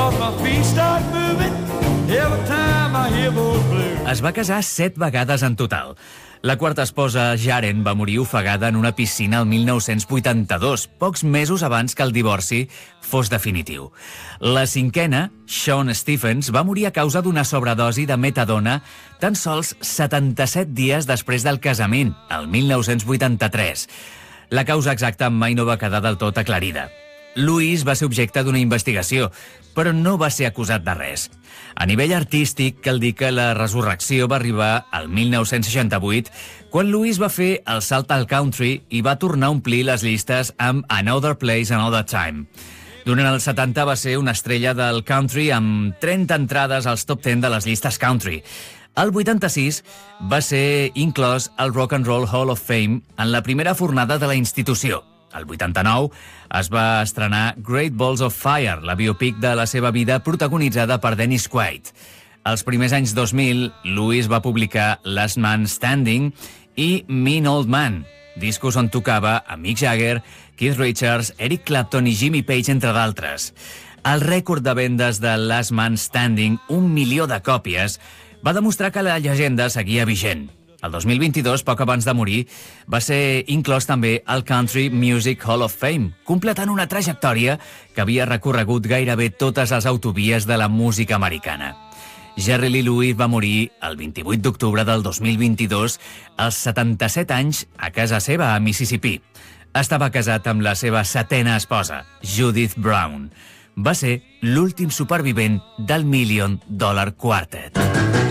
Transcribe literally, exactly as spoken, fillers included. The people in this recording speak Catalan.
'cause my feet start moving every time I hear those blues. Es va casar set vegades en total. La quarta esposa, Jaren, va morir ofegada en una piscina el mil nou-cents vuitanta-dos, pocs mesos abans que el divorci fos definitiu. La cinquena, Sean Stephens, va morir a causa d'una sobredosi de metadona tan sols setanta-set dies després del casament, el mil nou-cents vuitanta-tres. La causa exacta mai no va quedar del tot aclarida. Louis va ser objecte d'una investigació, però no va ser acusat de res. A nivell artístic, cal dir que la resurrecció va arribar al mil nou-cents seixanta-vuit, quan Louis va fer el salt al country i va tornar a omplir les llistes amb Another Place, Another Time. Durant els setanta va ser una estrella del country amb trenta entrades als top deu de les llistes country. El vuitanta-sis va ser inclòs al Rock and Roll Hall of Fame en la primera fornada de la institució. El vuitanta-nou es va estrenar Great Balls of Fire, la biopic de la seva vida protagonitzada per Dennis Quaid. Els primers anys dos mil, Louis va publicar Last Man Standing i Mean Old Man, discos on tocava a Mick Jagger, Keith Richards, Eric Clapton i Jimmy Page, entre d'altres. El rècord de vendes de Last Man Standing, un milió de còpies, va demostrar que la llegenda seguia vigent. El dos mil vint-i-dos, poc abans de morir, va ser inclòs també al Country Music Hall of Fame, completant una trajectòria que havia recorregut gairebé totes les autovies de la música americana. Jerry Lee Lewis va morir el vint-i-vuit d'octubre del dos mil vint-i-dos, als setanta-set anys, a casa seva, a Mississippi. Estava casat amb la seva setena esposa, Judith Brown. Va ser l'últim supervivent del Million Dollar Quartet.